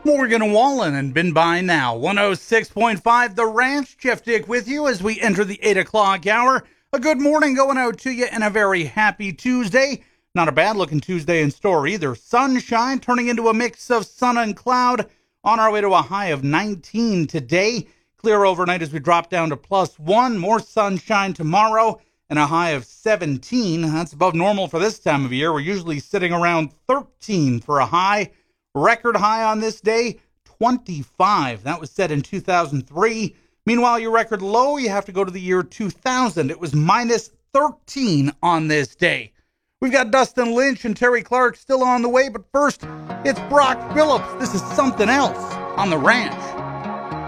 Morgan Wallen and Been By Now. 106.5 The Ranch. Jeff Dick with you as we enter the 8 o'clock hour. A good morning going out to you and a very happy Tuesday. Not a bad looking Tuesday in store either. Sunshine turning into a mix of sun and cloud on our way to a high of 19 today. Clear overnight as we drop down to +1. More sunshine tomorrow and a high of 17. That's above normal for this time of year. We're usually sitting around 13 for a high. Record high on this day, 25. That was set in 2003. Meanwhile, your record low, you have to go to the year 2000. It was -13 on this day. We've got Dustin Lynch and Terry Clark still on the way, but first, it's Brock Phillips. This is Something Else on The Ranch.